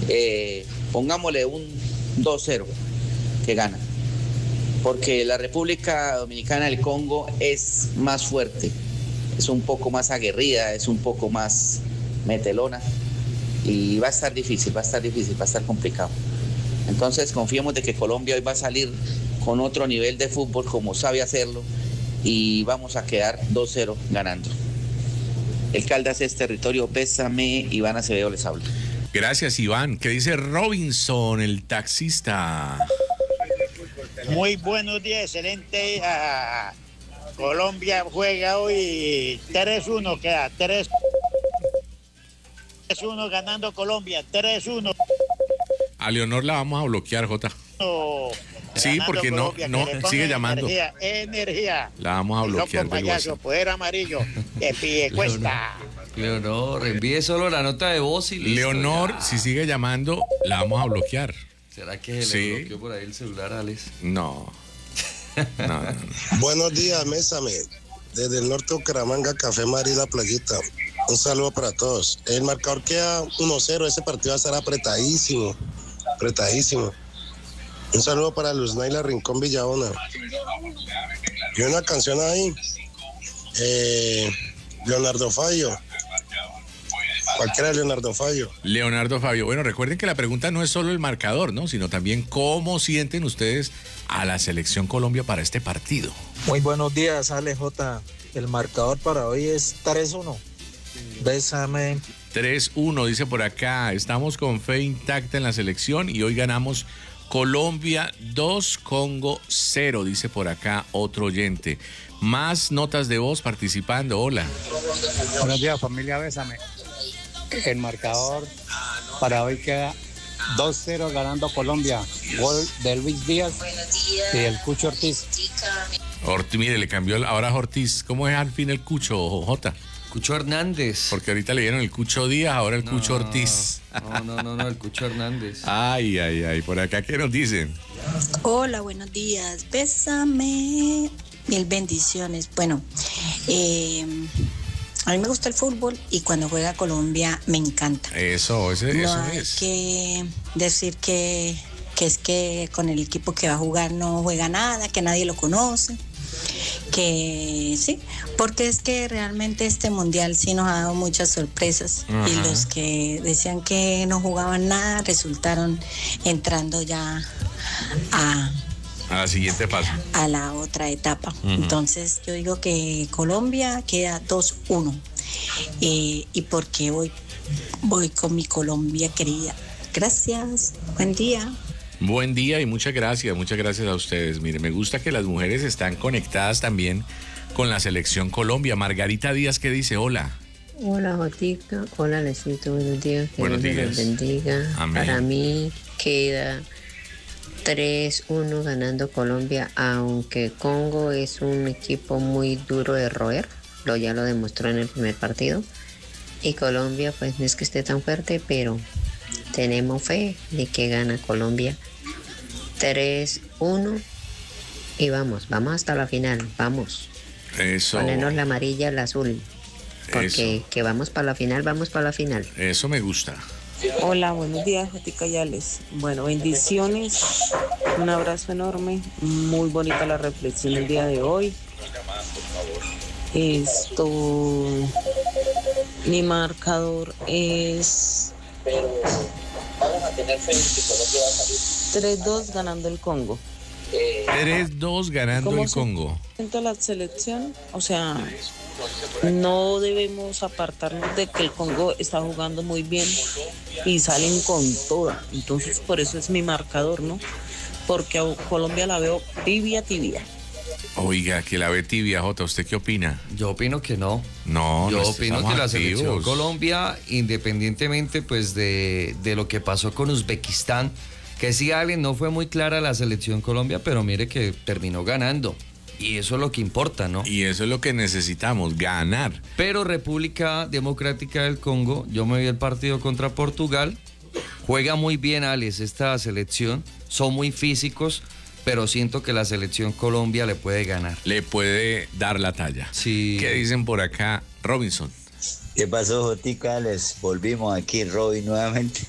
Pongámosle un 2-0 que gana, porque la República Dominicana del Congo es más fuerte, es un poco más aguerrida, es un poco más metelona y va a estar difícil, va a estar complicado. Entonces confiemos de que Colombia hoy va a salir con otro nivel de fútbol como sabe hacerlo y vamos a quedar 2-0 ganando. El Caldas es territorio, Bésame, Iván Acevedo les habla. Gracias, Iván. ¿Qué dice Robinson, el taxista? Muy buenos días, excelente. Colombia juega hoy 3-1, queda 3-1 ganando Colombia, 3-1. A Leonor la vamos a bloquear, Jota. Sí, porque Colombia, no sigue llamando. Energía. La vamos a bloquear. El payaso, poder amarillo, de pie cuesta. Leonor, envíe solo la nota de voz y listo. Leonor, ya. si sigue llamando, la vamos a bloquear. ¿Será que le bloqueó por ahí el celular, Alex? No. Buenos días, Bésame. Desde el norte de Bucaramanga, Café María, La Playita. Un saludo para todos. El marcador queda 1-0. Ese partido va a estar apretadísimo. Un saludo para Luz Naila Rincón Villabona. Y una canción ahí. Leonardo Fabio. Cualquiera de Leonardo Fabio. Leonardo Fabio. Bueno, recuerden que la pregunta no es solo el marcador, ¿no? Sino también cómo sienten ustedes a la selección Colombia para este partido. Muy buenos días, Alex J. El marcador para hoy es 3-1. Bésame. 3-1, dice por acá. Estamos con fe intacta en la selección y hoy ganamos Colombia 2, Congo 0, dice por acá otro oyente. Más notas de voz participando. Hola. Buenos días, familia Bésame. El marcador para hoy queda 2-0 ganando Colombia. Gol de Luis Díaz y el Cucho Ortiz. Mire, le cambió ahora Ortiz. ¿Cómo es al fin el Cucho, Jota? Cucho Hernández. Porque ahorita le dieron el Cucho Díaz, ahora el Cucho Ortiz. No, el Cucho Hernández. Ay, por acá, ¿qué nos dicen? Hola, buenos días, bésame, mil bendiciones. Bueno, a mí me gusta el fútbol y cuando juega Colombia me encanta. Eso es. No hay que decir que es que con el equipo que va a jugar no juega nada, que nadie lo conoce. Que sí, porque es que realmente este mundial sí nos ha dado muchas sorpresas. Ajá. Y los que decían que no jugaban nada resultaron entrando ya a la siguiente fase, a la otra etapa. Uh-huh. Entonces yo digo que Colombia queda 2-1 y porque voy con mi Colombia querida. Gracias, buen día. Buen día y muchas gracias a ustedes. Mire, me gusta que las mujeres están conectadas también con la selección Colombia. Margarita Díaz, ¿qué dice? Hola. Hola, Jotica. Hola, Lesito. Buenos días. Que buenos días. Dios les bendiga. Amén. Para mí queda 3-1 ganando Colombia, aunque Congo es un equipo muy duro de roer. Ya lo demostró en el primer partido. Y Colombia, pues no es que esté tan fuerte, pero tenemos fe de que gana Colombia 3-1 y vamos hasta la final, vamos. Eso. Ponernos la amarilla, la azul, porque eso. Que vamos para la final. Eso me gusta. Hola, buenos días, Jotica Yales. Bueno, bendiciones, un abrazo enorme, muy bonita la reflexión del día de hoy. Mi marcador es 3-2 ganando el Congo. 3-2 ganando el Congo. La selección, o sea, no debemos apartarnos de que el Congo está jugando muy bien y salen con toda. Entonces, por eso es mi marcador, ¿no? Porque a Colombia la veo tibia. Oiga, que la ve tibia, Jota. ¿Usted qué opina? Yo opino que no. Yo opino que la selección Colombia, independientemente pues de lo que pasó con Uzbekistán, que sí, Allen, no fue muy clara la selección Colombia, pero mire que terminó ganando. Y eso es lo que importa, ¿no? Y eso es lo que necesitamos, ganar. Pero República Democrática del Congo, yo me vi el partido contra Portugal, juega muy bien, Alex, esta selección, son muy físicos, pero siento que la selección Colombia le puede ganar. Le puede dar la talla. Sí. ¿Qué dicen por acá, Robinson? ¿Qué pasó, Jotica? Les volvimos aquí, Robin, nuevamente.